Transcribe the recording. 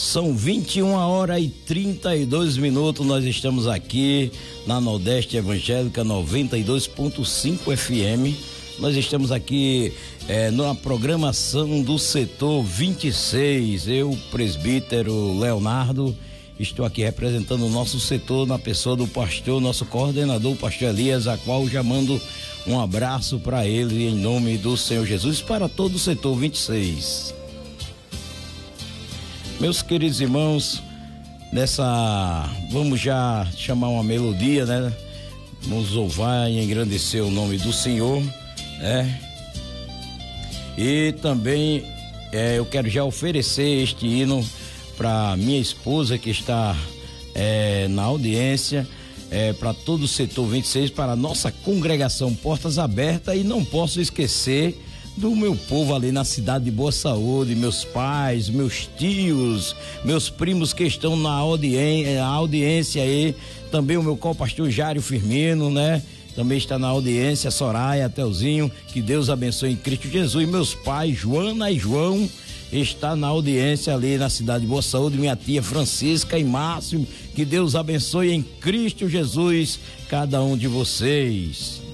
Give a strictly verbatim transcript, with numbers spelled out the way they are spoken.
São vinte e uma horas e trinta e dois minutos, nós estamos aqui na Nordeste Evangélica noventa e dois ponto cinco F M. Nós estamos aqui é, na programação do setor vinte e seis. Eu, presbítero Leonardo, estou aqui representando o nosso setor na pessoa do pastor, nosso coordenador, o pastor Elias, a qual já mando um abraço para ele em nome do Senhor Jesus, para todo o setor vinte e seis. Meus queridos irmãos, nessa, vamos já chamar uma melodia, né? Vamos louvar e engrandecer o nome do Senhor, né? E também é, eu quero já oferecer este hino para minha esposa que está é, na audiência, é, para todo o setor vinte e seis, para a nossa congregação Portas Abertas, e não posso esquecer do meu povo ali na cidade de Boa Saúde, meus pais, meus tios, meus primos que estão na audiência, audiência aí, também o meu co-pastor Jário Firmino, né? Também está na audiência, Soraya, Telzinho, que Deus abençoe em Cristo Jesus. E meus pais, Joana e João, está na audiência ali na cidade de Boa Saúde, minha tia Francisca e Márcio, que Deus abençoe em Cristo Jesus cada um de vocês.